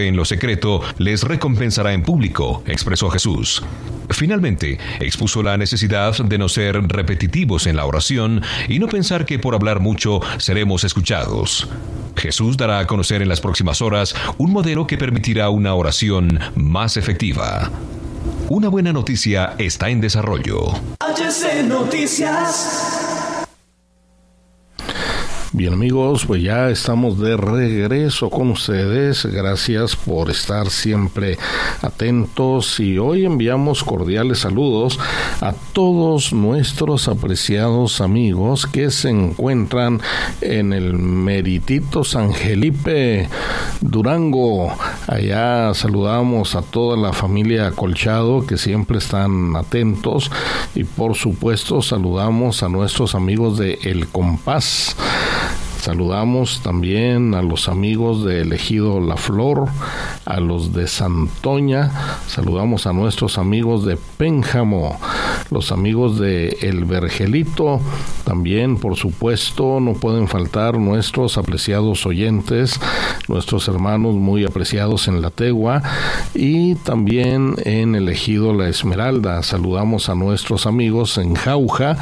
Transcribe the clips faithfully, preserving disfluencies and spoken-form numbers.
en lo secreto les recompensará en público, expresó Jesús. Finalmente, expuso la necesidad de no ser repetitivos en la oración y no pensar que por hablar mucho seremos escuchados. Jesús dará a conocer en las próximas horas un modelo que permitirá una oración más efectiva. Una buena noticia está en desarrollo. H C Noticias. Bien amigos, pues ya estamos de regreso con ustedes. Gracias por estar siempre atentos y hoy enviamos cordiales saludos a todos nuestros apreciados amigos que se encuentran en el meritito San Felipe, Durango. Allá saludamos a toda la familia Colchado que siempre están atentos y por supuesto saludamos a nuestros amigos de El Compás. Saludamos también a los amigos de Ejido La Flor, a los de Santoña, saludamos a nuestros amigos de Pénjamo, los amigos de El Vergelito, también por supuesto no pueden faltar nuestros apreciados oyentes, nuestros hermanos muy apreciados en La Tegua y también en el Ejido La Esmeralda. Saludamos a nuestros amigos en Jauja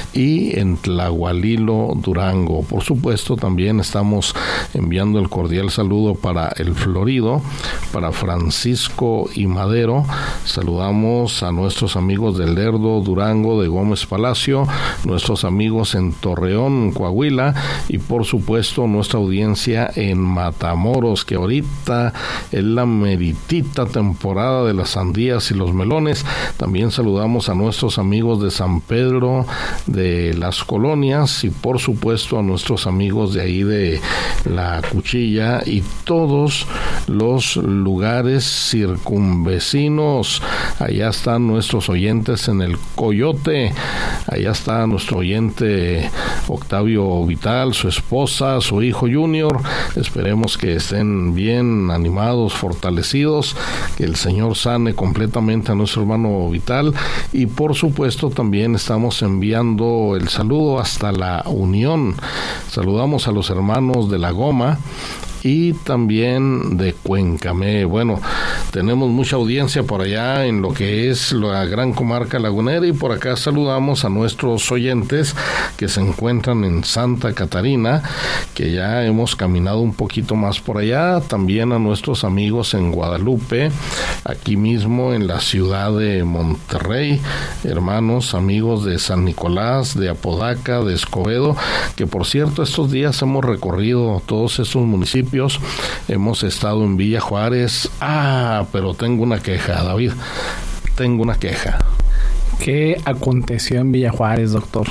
y en Tlahualilo, Durango. Por supuesto también estamos enviando el cordial saludo para El Florido, para Francisco y Madero. Saludamos a nuestros amigos del Lerdo, Durango, de Gómez Palacio, nuestros amigos en Torreón, Coahuila y por supuesto nuestra audiencia en Matamoros, que ahorita es la meritita temporada de las sandías y los melones. También saludamos a nuestros amigos de San Pedro de las Colonias y por supuesto a nuestros amigos de ahí de La Cuchilla y todos los lugares circunvecinos. Allá están nuestros oyentes en el Coyote, allá está nuestro oyente Octavio Vital, su esposa, su hijo Junior. Esperemos que estén bien animados, fortalecidos, que el Señor sane completamente a nuestro hermano Vital y por supuesto también estamos enviando el saludo hasta La Unión. Saludamos a los hermanos de La Goma y también de Cuencamé. Bueno, tenemos mucha audiencia por allá en lo que es la gran comarca lagunera y por acá saludamos a nuestros oyentes que se encuentran en Santa Catarina, que ya hemos caminado un poquito más por allá, también a nuestros amigos en Guadalupe, aquí mismo en la ciudad de Monterrey, hermanos, amigos de San Nicolás, de Apodaca, de Escobedo, que por cierto estos días hemos recorrido todos estos municipios. Hemos estado en Villa Juárez. Ah, pero tengo una queja, David. Tengo una queja. ¿Qué aconteció en Villa Juárez, doctor?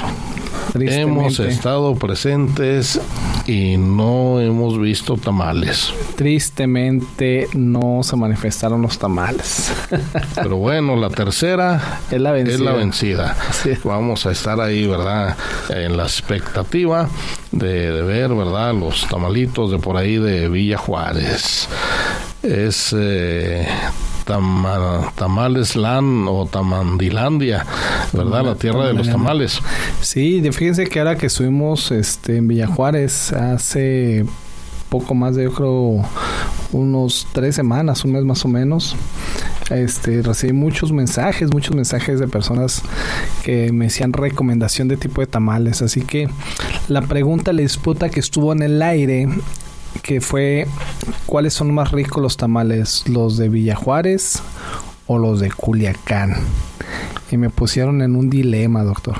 Hemos estado presentes y no hemos visto tamales. Tristemente no se manifestaron los tamales. Pero bueno, la tercera es la vencida. Es la vencida. Sí. Vamos a estar ahí, ¿verdad? En la expectativa de, de ver, ¿verdad? Los tamalitos de por ahí de Villa Juárez. Es... Eh, Tama, Tamalesland o Tamandilandia, ¿verdad? La tierra de los tamales. Sí, fíjense que ahora que estuvimos este, en Villa Juárez hace poco más de, yo creo, unos tres semanas, un mes más o menos, este, recibí muchos mensajes, muchos mensajes de personas que me hacían recomendación de tipo de tamales. Así que la pregunta, la disputa que estuvo en el aire, que fue ¿cuáles son más ricos los tamales? ¿Los de Villa Juárez o los de Culiacán? Y me pusieron en un dilema, doctor.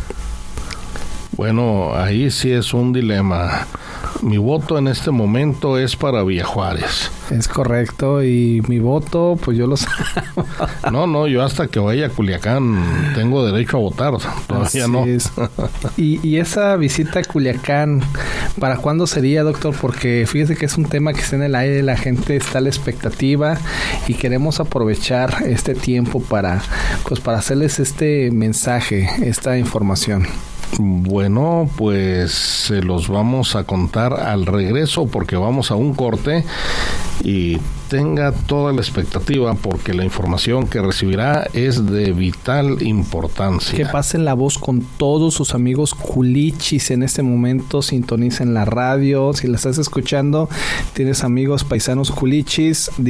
Bueno, ahí sí es un dilema. Mi voto en este momento es para Villa Juárez. Es correcto, y mi voto, pues yo lo sé. No, no, yo hasta que vaya a Culiacán tengo derecho a votar. Todavía Así no. Es. Y, y esa visita a Culiacán, ¿para cuándo sería, doctor? Porque fíjese que es un tema que está en el aire, la gente está a la expectativa y queremos aprovechar este tiempo para, pues, para hacerles este mensaje, esta información. Bueno, pues se los vamos a contar al regreso porque vamos a un corte y tenga toda la expectativa porque la información que recibirá es de vital importancia. Que pasen la voz con todos sus amigos culichis en este momento, sintonicen la radio, si la estás escuchando, tienes amigos paisanos culichis,